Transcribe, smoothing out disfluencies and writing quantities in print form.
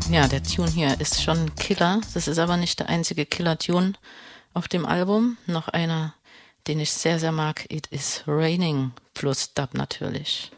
Ja, der Tune hier ist schon Killer. Das ist aber nicht der einzige Killer-Tune auf dem Album. Noch einer, den ich sehr, sehr mag. It is Raining plus Dub natürlich.